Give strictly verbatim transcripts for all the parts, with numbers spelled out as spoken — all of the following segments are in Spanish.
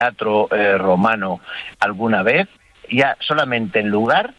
teatro eh, romano alguna vez, ya solamente el lugar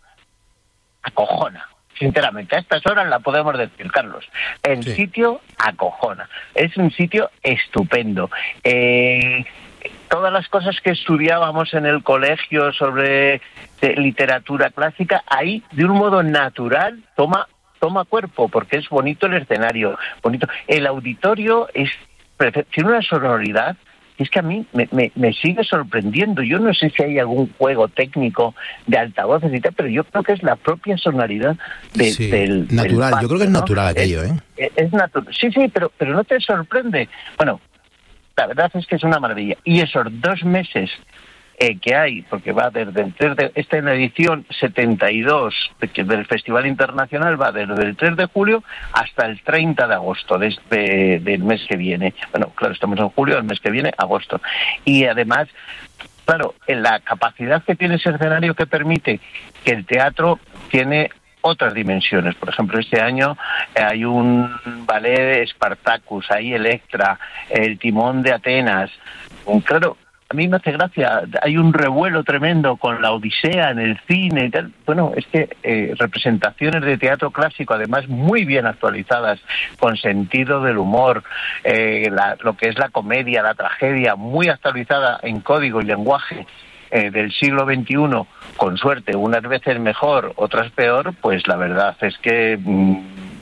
acojona. Sinceramente, a estas horas la podemos decir, Carlos. El sí. sitio acojona. Es un sitio estupendo. Eh, todas las cosas que estudiábamos en el colegio sobre eh, literatura clásica, ahí, de un modo natural, toma, toma cuerpo, porque es bonito el escenario, bonito. El auditorio es tiene una sonoridad. Es que a mí me, me, me sigue sorprendiendo. Yo no sé si hay algún juego técnico de altavoces y tal, pero yo creo que es la propia sonoridad de, sí, del natural. Del patio, yo creo que es ¿no? natural aquello, ¿eh? Es, es natural. Sí, sí, pero, pero no te sorprende. Bueno, la verdad es que es una maravilla. Y esos dos meses eh, que hay, porque va desde el tres de... Esta en la edición setenta y dos de, del Festival Internacional va desde el tres de julio hasta el treinta de agosto de este, del mes que viene. Bueno, claro, estamos en julio, el mes que viene, agosto. Y además, claro, en la capacidad que tiene ese escenario que permite que el teatro tiene otras dimensiones. Por ejemplo, este año hay un ballet Spartacus, hay Electra, el Timón de Atenas. Claro, a mí me hace gracia, hay un revuelo tremendo con la Odisea en el cine y tal. Bueno, es que eh, representaciones de teatro clásico, además muy bien actualizadas, con sentido del humor, eh, la, lo que es la comedia, la tragedia, muy actualizada en código y lenguaje eh, del siglo veintiuno, con suerte, unas veces mejor, otras peor, pues la verdad es que... Mm,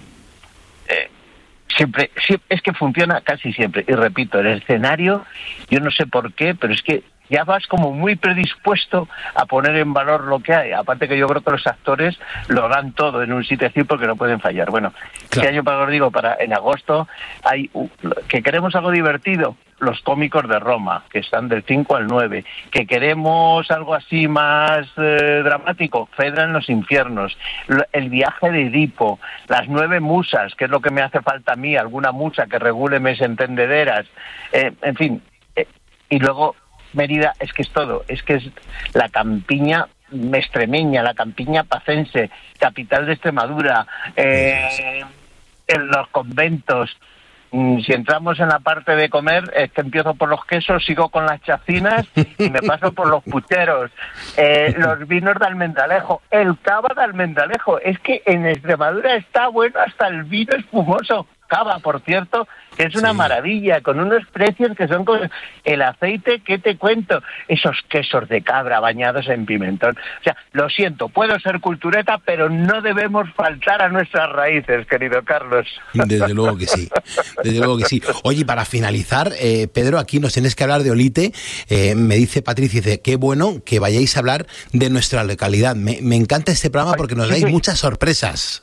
eh, Siempre, siempre, es que funciona casi siempre. Y repito, el escenario, yo no sé por qué, pero es que ya vas como muy predispuesto a poner en valor lo que hay. Aparte que yo creo que los actores lo dan todo en un sitio así porque no pueden fallar. Bueno, claro. Este año, para os digo, para en agosto, hay uh, que queremos algo divertido. Los cómicos de Roma, que están del cinco al nueve, que queremos algo así más eh, dramático, Fedra en los infiernos, el viaje de Edipo, las nueve musas, que es lo que me hace falta a mí, alguna musa que regule mis entendederas, eh, en fin, eh, y luego Mérida, es que es todo, es que es la campiña extremeña, la campiña pacense, capital de Extremadura, eh, en los conventos. Si entramos en la parte de comer, es que empiezo por los quesos, sigo con las chacinas y me paso por los pucheros, eh, los vinos de Almendalejo, el cava de Almendalejo. Es que en Extremadura está bueno hasta el vino espumoso. Cava, por cierto, que es una sí. maravilla, con unos precios que son con el aceite, ¿qué te cuento? Esos quesos de cabra bañados en pimentón. O sea, lo siento, puedo ser cultureta, pero no debemos faltar a nuestras raíces, querido Carlos. Desde luego que sí, desde luego que sí. Oye, para finalizar, eh, Pedro, aquí nos tienes que hablar de Olite. Eh, me dice Patricia, dice, qué bueno que vayáis a hablar de nuestra localidad. Me, me encanta este programa porque nos dais muchas sorpresas.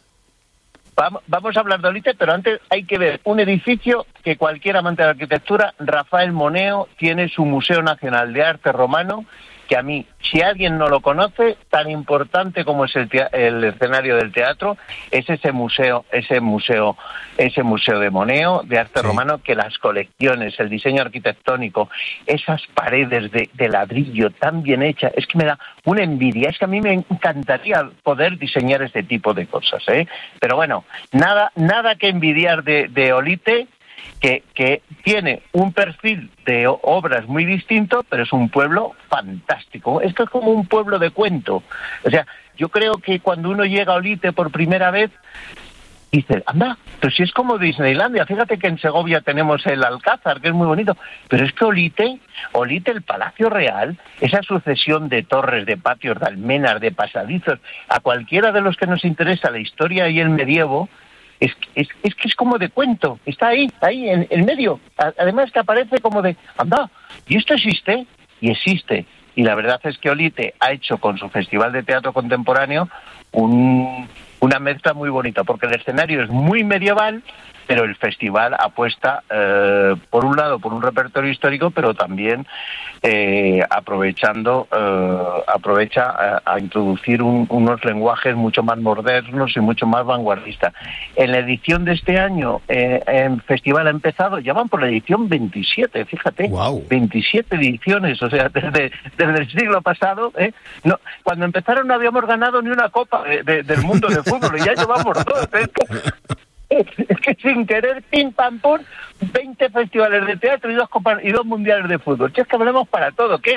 Vamos a hablar de Olite, pero antes hay que ver un edificio que cualquier amante de la arquitectura, Rafael Moneo, tiene su Museo Nacional de Arte Romano, que a mí, si alguien no lo conoce, tan importante como es el, tea- el escenario del teatro, es ese museo, ese museo, ese museo de Moneo, de arte sí. romano, que las colecciones, el diseño arquitectónico, esas paredes de, de ladrillo tan bien hechas, es que me da una envidia, es que a mí me encantaría poder diseñar este tipo de cosas, ¿eh? Pero bueno, nada, nada que envidiar de, de Olite, Que, que tiene un perfil de obras muy distinto, pero es un pueblo fantástico. Esto es como un pueblo de cuento. O sea, yo creo que cuando uno llega a Olite por primera vez, dice, anda, pero si es como Disneylandia. Fíjate que en Segovia tenemos el Alcázar, que es muy bonito, pero es que Olite, Olite, el Palacio Real, esa sucesión de torres, de patios, de almenas, de pasadizos, a cualquiera de los que nos interesa la historia y el medievo, Es, es, es que es como de cuento, está ahí, ahí en el medio. Además que aparece como de, anda, ¿y esto existe? Y existe. Y la verdad es que Olite ha hecho con su Festival de Teatro Contemporáneo un, una mezcla muy bonita, porque el escenario es muy medieval, pero el festival apuesta, eh, por un lado, por un repertorio histórico, pero también eh, aprovechando, eh, aprovecha a, a introducir un, unos lenguajes mucho más modernos y mucho más vanguardistas. En la edición de este año, eh, el festival ha empezado, ya van por la edición veintisiete, fíjate, wow. veintisiete ediciones, o sea, desde, desde el siglo pasado, ¿eh? No, cuando empezaron no habíamos ganado ni una copa de, de, del mundo del fútbol, y ya llevamos dos, ¿eh? Es que sin querer, pim, pam, pum, veinte festivales de teatro y dos, copas, y dos mundiales de fútbol. Si es que hablamos para todo. ¿Qué